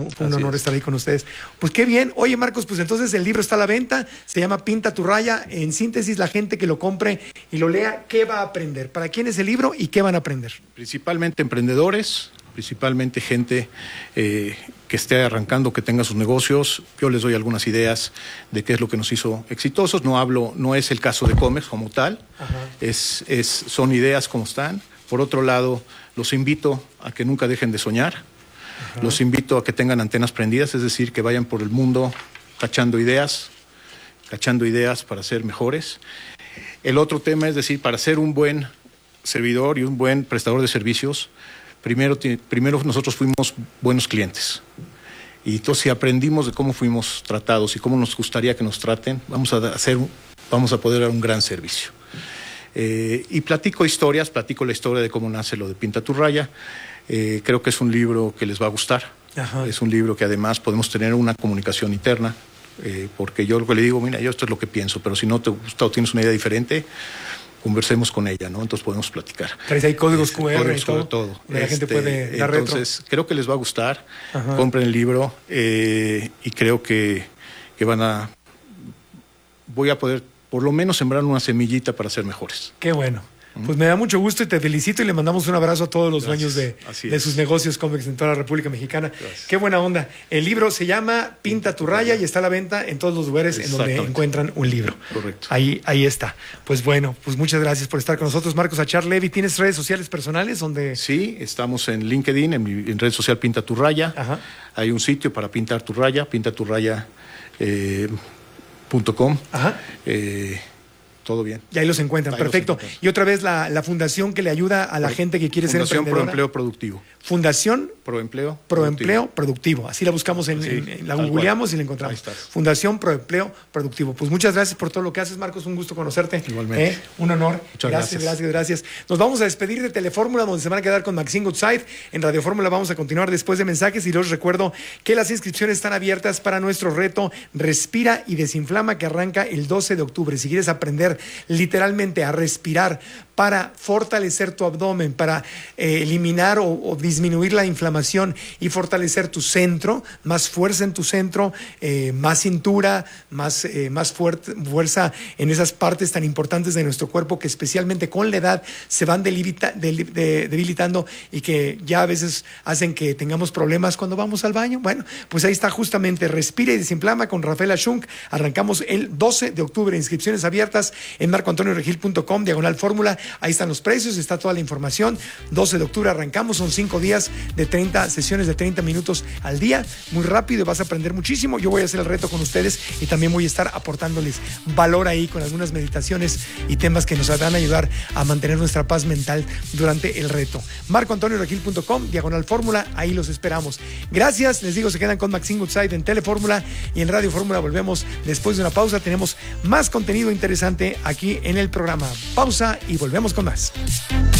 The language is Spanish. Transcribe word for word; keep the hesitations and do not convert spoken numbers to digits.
fue un honor estar ahí con ustedes. Pues qué bien. Oye, Marcos, pues entonces el libro está a la venta, se llama Pinta tu raya. En síntesis, la gente que lo compre y lo lea, ¿qué va a aprender? ¿Para quién es el libro y qué van a aprender? Principalmente emprendedores, principalmente gente eh, que esté arrancando, que tenga sus negocios. Yo les doy algunas ideas de qué es lo que nos hizo exitosos. No hablo, no es el caso de Comex como tal, es, es, son ideas como están. Por otro lado, los invito a que nunca dejen de soñar. Ajá. Los invito a que tengan antenas prendidas, es decir, que vayan por el mundo cachando ideas, cachando ideas para ser mejores. El otro tema es decir, para ser un buen servidor y un buen prestador de servicios, primero, primero nosotros fuimos buenos clientes. Y entonces si aprendimos de cómo fuimos tratados y cómo nos gustaría que nos traten, vamos a, hacer, vamos a poder dar un gran servicio. Eh, y platico historias, platico la historia de cómo nace lo de Pinta tu raya. Eh, creo que es un libro que les va a gustar. Ajá. Es un libro que además podemos tener una comunicación interna, eh, porque yo lo que le digo, mira, yo esto es lo que pienso, pero si no te gusta o tienes una idea diferente, conversemos con ella, ¿no? Entonces podemos platicar. ¿Traes ahí códigos este, cu erre códigos y todo? todo. La este, gente puede dar retro. Entonces, creo que les va a gustar. Ajá. Compren el libro eh, y creo que, que van a... Voy a poder por lo menos sembrar una semillita para ser mejores. Qué bueno. Pues me da mucho gusto y te felicito y le mandamos un abrazo a todos los Gracias. dueños de, de sus negocios Comex en toda la República Mexicana. Gracias. Qué buena onda. El libro se llama Pinta tu raya y está a la venta en todos los lugares en donde encuentran un libro. Correcto. Ahí, ahí está. Pues bueno, pues muchas gracias por estar con nosotros. Marcos Achar Levy, ¿tienes redes sociales personales donde...? Sí, estamos en LinkedIn, en, mi, en red social Pinta tu raya. Ajá. Hay un sitio para pintar tu raya, pinta tu raya punto com. Ajá. Eh, Todo bien. Y ahí los encuentran, ahí perfecto. Los encuentran. Y otra vez la, la fundación que le ayuda a la Pro, gente que quiere ser emprendedora. Fundación Proempleo Productivo. Fundación Proempleo Proempleo Productivo. Productivo. Así la buscamos, en, sí, en, en la googleamos y la encontramos. Fundación Proempleo Productivo. Pues muchas gracias por todo lo que haces, Marcos. Un gusto conocerte. Igualmente. ¿Eh? Un honor. Muchas gracias, gracias. Gracias, gracias. Nos vamos a despedir de Telefórmula, donde se van a quedar con Maxine Goodside. En Radio Fórmula vamos a continuar después de mensajes y les recuerdo que las inscripciones están abiertas para nuestro reto Respira y Desinflama, que arranca el doce de octubre. Si quieres aprender literalmente a respirar para fortalecer tu abdomen, para eh, eliminar o, o disminuir la inflamación y fortalecer tu centro, más fuerza en tu centro, eh, más cintura, más, eh, más fuerte, fuerza en esas partes tan importantes de nuestro cuerpo que especialmente con la edad se van debilita, de, de, debilitando y que ya a veces hacen que tengamos problemas cuando vamos al baño. Bueno, pues ahí está justamente Respira y Desinflama con Rafaela Schunk. Arrancamos el doce de octubre, inscripciones abiertas en marco antonio regil punto com, diagonal fórmula. Ahí están los precios, está toda la información. doce de octubre arrancamos, son cinco días de treinta sesiones de treinta minutos al día. Muy rápido, vas a aprender muchísimo. Yo voy a hacer el reto con ustedes y también voy a estar aportándoles valor ahí con algunas meditaciones y temas que nos van a ayudar a mantener nuestra paz mental durante el reto. marco antonio regil punto com, diagonal fórmula, ahí los esperamos. Gracias, les digo, se quedan con Maxine Goodside en Telefórmula y en Radio Fórmula. Volvemos después de una pausa. Tenemos más contenido interesante aquí en el programa. Pausa y volvemos con más.